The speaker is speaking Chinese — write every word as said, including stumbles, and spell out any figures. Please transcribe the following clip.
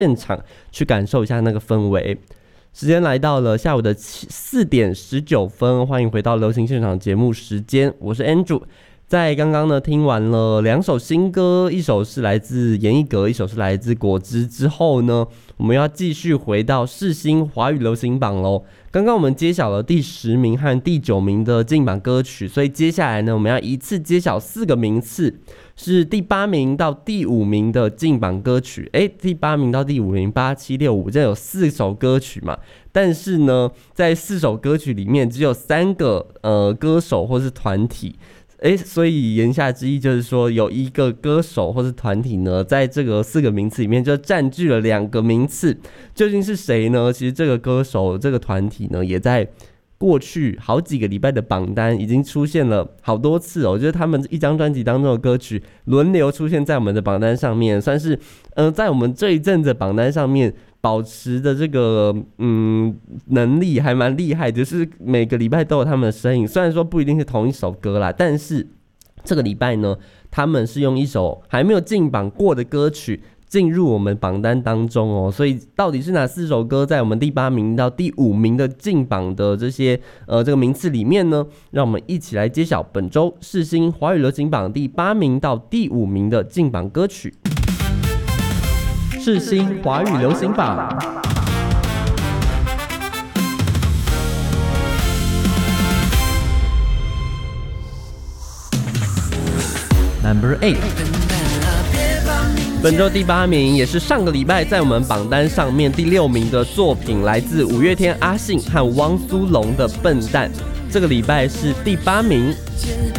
现场去感受一下那个氛围。时间来到了下午的四点十九分，欢迎回到流行现场节目时间，我是 Andrew。在刚刚呢听完了两首新歌，一首是来自严艺格，一首是来自果汁之后呢，我们要继续回到世新华语流行榜咯。刚刚我们揭晓了第十名和第九名的进榜歌曲，所以接下来呢，我们要一次揭晓四个名次，是第八名到第五名的进榜歌曲。诶，第八名到第五名，八七六五，这有四首歌曲嘛？但是呢，在四首歌曲里面，只有三个呃歌手或是团体。诶，所以言下之意就是说，有一个歌手或是团体呢，在这个四个名次里面就占据了两个名次。究竟是谁呢？其实这个歌手、这个团体呢，也在过去好几个礼拜的榜单已经出现了好多次哦。就是他们一张专辑当中的歌曲轮流出现在我们的榜单上面，算是呃在我们这一阵子榜单上面保持的这个嗯能力还蛮厉害，就是每个礼拜都有他们的身影。虽然说不一定是同一首歌啦，但是这个礼拜呢，他们是用一首还没有进榜过的歌曲进入我们榜单当中哦。所以到底是哪四首歌在我们第八名到第五名的进榜的这些呃这个名次里面呢？让我们一起来揭晓本周世新华语流行榜第八名到第五名的进榜歌曲。世新华语流行榜 Number eight， 本周第八名，也是上个礼拜在我们榜单上面第六名的作品，来自五月天阿信和汪苏泷的《笨蛋》，这个礼拜是第八名。